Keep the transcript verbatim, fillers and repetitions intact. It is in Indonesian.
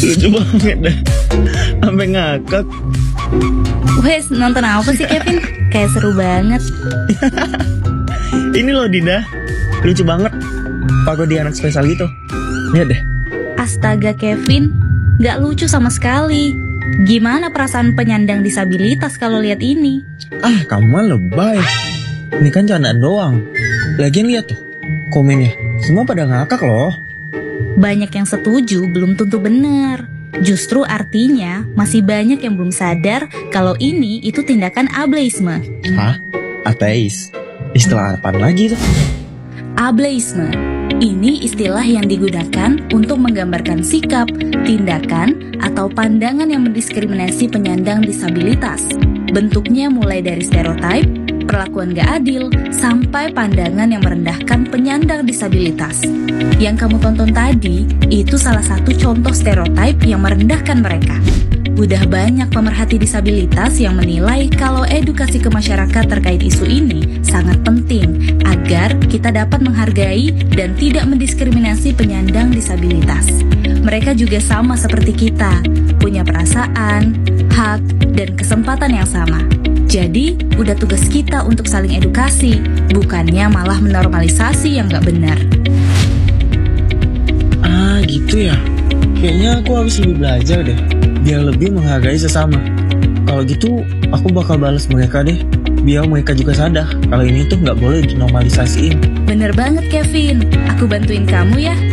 Lucu banget dah. Sampai ngakak. Wes, nonton apa sih Kevin? Kayak seru banget. Ini loh Dinda, lucu banget. Pakai dia anak spesial gitu. Lihat deh. Astaga Kevin, gak lucu sama sekali. Gimana perasaan penyandang disabilitas kalau lihat ini? Ah, kamu mah lebay. Ini kan candaan doang. Lagian lihat tuh komennya, semua pada ngakak loh. Banyak yang setuju belum tentu benar. Justru artinya masih banyak yang belum sadar kalau ini itu tindakan ableisme. Hah? Ateis? Istilah apaan lagi tuh? Ableisme. Ini istilah yang digunakan untuk menggambarkan sikap, tindakan, atau pandangan yang mendiskriminasi penyandang disabilitas. Bentuknya mulai dari stereotip, perlakuan gak adil, sampai pandangan yang merendahkan penyandang disabilitas. Yang kamu tonton tadi, itu salah satu contoh stereotip yang merendahkan mereka. Udah banyak pemerhati disabilitas yang menilai kalau edukasi ke masyarakat terkait isu ini sangat penting agar kita dapat menghargai dan tidak mendiskriminasi penyandang disabilitas. Mereka juga sama seperti kita, punya perasaan, hak, dan kesempatan yang sama. Jadi, udah tugas kita untuk saling edukasi, bukannya malah menormalisasi yang gak benar. Ah, gitu ya. Kayaknya aku harus lebih belajar deh, biar lebih menghargai sesama. Kalau gitu, aku bakal balas mereka deh, biar mereka juga sadar kalau ini tuh nggak boleh dinormalisasiin. Bener banget Kevin, aku bantuin kamu ya.